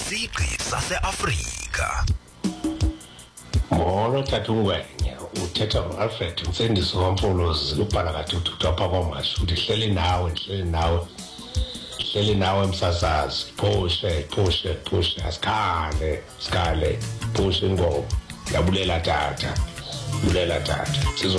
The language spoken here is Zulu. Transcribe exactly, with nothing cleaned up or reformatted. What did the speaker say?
isiqi sase-Afrika. Molo tata uNgwenya, uthetha no-Alfred Mfundisi kaMfolozi ubhala kadudu apha kwaMashu uthi hleli nawe hleli nawe hleli nawe msasazi phushe phushe phushe asikhale sikhale phushe ingoma yabulela tata bulela tata.